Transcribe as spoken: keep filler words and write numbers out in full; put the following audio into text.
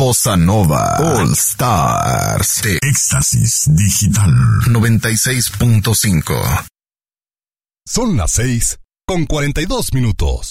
Bossa Nova All Stars de Éxtasis Digital noventa y seis punto cinco. Son las seis con cuarenta y dos minutos.